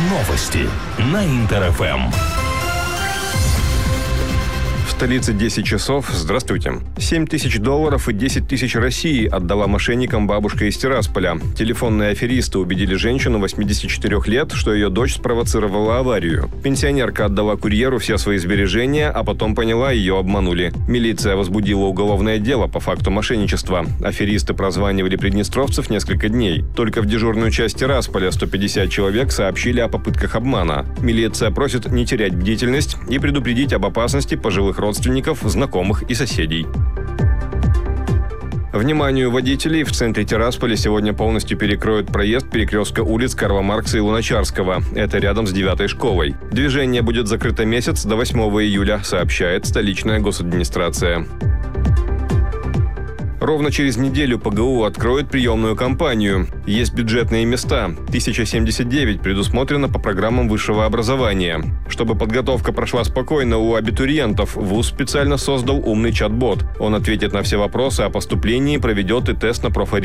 Новости на Интер-ФМ. В столице 10 часов. Здравствуйте. $7 тысяч и 10 тысяч России отдала мошенникам бабушка из Тирасполя. Телефонные аферисты убедили женщину 84 лет, что ее дочь спровоцировала аварию. Пенсионерка отдала курьеру все свои сбережения, а потом поняла, ее обманули. Милиция возбудила уголовное дело по факту мошенничества. Аферисты прозванивали приднестровцев несколько дней. Только в дежурную часть Тирасполя 150 человек сообщили о попытках обмана. Милиция просит не терять бдительность и предупредить об опасности пожилых родственников, знакомых и соседей. Вниманию водителей, в центре Тирасполя сегодня полностью перекроют проезд перекрестка улиц Карла Маркса и Луначарского. Это рядом с 9-й школой. Движение будет закрыто месяц до 8 июля, сообщает столичная госадминистрация. Ровно через неделю ПГУ откроет приемную кампанию. Есть бюджетные места. 1079 предусмотрено по программам высшего образования. Чтобы подготовка прошла спокойно у абитуриентов, ВУЗ специально создал умный чат-бот. Он ответит на все вопросы о поступлении, проведет и тест на профориентацию.